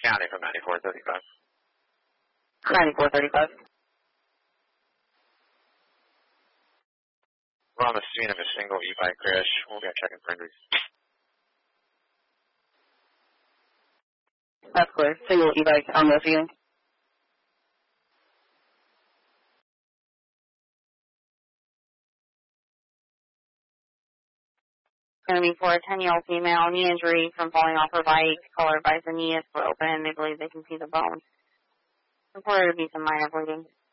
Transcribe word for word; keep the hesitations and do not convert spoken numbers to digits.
County from ninety-four thirty-five. ninety-four thirty-five. We're on the scene of a single e-bike crash. We'll be checking for injuries. That's clear. Single e-bike on the scene. Going to be for a ten-year-old female, knee injury from falling off her bike. Caller advised the knee is broken. They believe they can see the bone. Reported to be some minor bleeding.